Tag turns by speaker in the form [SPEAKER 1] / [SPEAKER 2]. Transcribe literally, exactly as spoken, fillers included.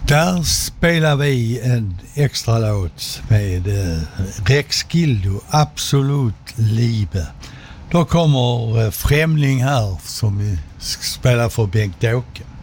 [SPEAKER 1] Där spelar vi en extra låt med eh, Rex Gildo, Absolut Liebe. Då kommer eh, Främling här som spelar för Bengt Åke.